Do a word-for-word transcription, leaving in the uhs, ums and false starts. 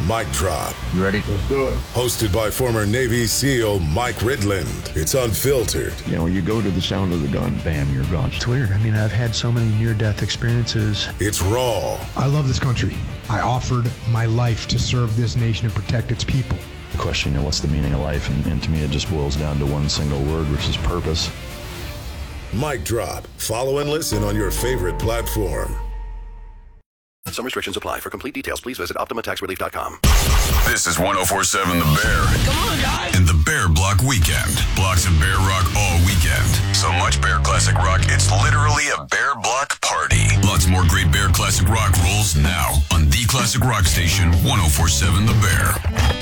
Mic Drop. You ready? Let's do it. Hosted by former Navy SEAL Mike Ridland. It's unfiltered. You know, you go to the sound of the gun, bam, you're gone. It's weird. I mean, I've had so many near-death experiences. It's raw. I love this country. I offered my life to serve this nation and protect its people. The question, you know, what's the meaning of life? And, and to me, it just boils down to one single word, which is purpose. Mic Drop. Follow and listen on your favorite platform. Some restrictions apply. For complete details, please visit Optima Tax Relief dot com. This is one oh four point seven The Bear. Come on, guys. And the Bear Block Weekend. Blocks of Bear Rock all weekend. So much Bear Classic Rock, it's literally a Bear Block party. Lots more great Bear Classic Rock rolls now on the Classic Rock Station, one oh four point seven The Bear.